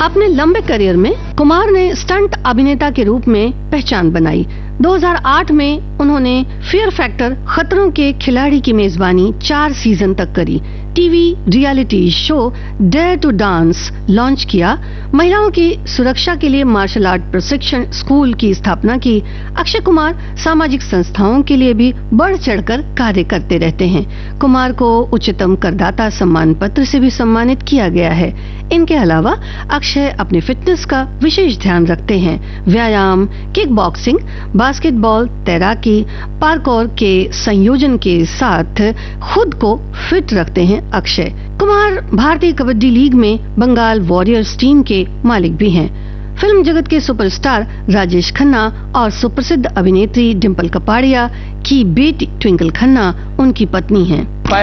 अपने लंबे करियर में कुमार ने स्टंट अभिनेता के रूप में पहचान बनाई। 2008 में उन्होंने फियर फैक्टर खतरों के खिलाड़ी की मेजबानी 4 सीजन तक करी। TV reality show dare to dance launch किया। महिलाओं की सुरक्षा के लिए मार्शल आर्ट प्रशिक्षण स्कूल की स्थापना की। अक्षय कुमार सामाजिक संस्थाओं के लिए भी बढ़ चढ़कर कार्य करते रहते हैं। कुमार को उच्चतम करदाता सम्मान पत्र से भी सम्मानित किया गया है। इनके अलावा अक्षय अपने फिटनेस का विशेष ध्यान रखते हैं। व्यायाम, किक बॉक्सिंग, बास्केटबॉल, तैराकी, पार्कोर के संयोजन के साथ खुद को फिट रखते हैं। अक्षय कुमार भारतीय कबड्डी लीग में बंगाल वॉरियर्स टीम के मालिक भी हैं। फिल्म जगत के सुपरस्टार राजेश खन्ना और सुप्रसिद्ध अभिनेत्री डिंपल कपाड़िया की बेटी ट्विंकल खन्ना उनकी पत्नी हैं।